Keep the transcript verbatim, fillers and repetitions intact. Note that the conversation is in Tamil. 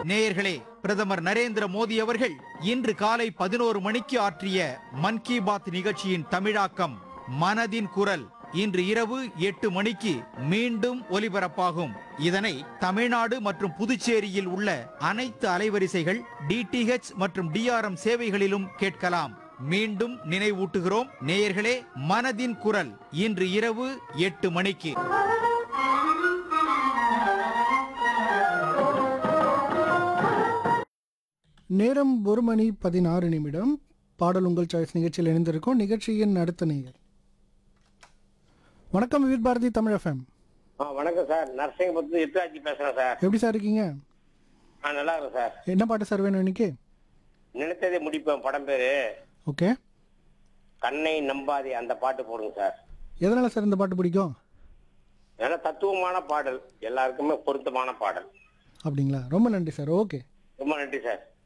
நேயர்களே, பிரதமர் நரேந்திர மோடி அவர்கள் இன்று காலை பதினோரு மணிக்கு ஆற்றிய மன் கி பாத் நிகழ்ச்சியின் தமிழாக்கம் மனதின் குரல் இன்று இரவு எட்டு மணிக்கு மீண்டும் ஒலிபரப்பாகும். இதனை தமிழ்நாடு மற்றும் புதுச்சேரியில் உள்ள அனைத்து அலைவரிசைகள் டிடிஹெச் மற்றும் டிஆர்எம் சேவைகளிலும் கேட்கலாம். மீண்டும் நினைவூட்டுகிறோம் நேயர்களே, மனதின் குரல் இன்று இரவு எட்டு மணிக்கு. நேரம் ஒரு மணி பதினாறு நிமிடம். பாடல் உங்கள் சாய்ஸ் நிகழ்ச்சியில் இணைந்திருக்கும். நிகழ்ச்சியின் அடுத்த நேயர். வணக்கம், விவித் பாரதி தமிழ் எஃப்எம். ஆ வணக்கம் சார், நரசிங்கபுரத்து எட்ராஜி பேசுறேன் சார். எப்படி சார் இருக்கீங்க? ஆ நல்லா இருக்கேன் சார். என்ன பாட்டு சார் வேணும் இன்னைக்கு? நினைத்ததை முடிப்பேன் படம் பேரு. ஓகே. கண்ணை நம்பாதே அந்த பாட்டு போடுங்க சார். எதனால சார் இந்த பாட்டு பிடிக்கும்? ஏன்னா தத்துவமான பாடல், எல்லாருக்குமே பொருத்தமான பாடல். அப்படிங்களா? ரொம்ப நன்றி சார். ஓகே, ரொம்ப நன்றி சார்.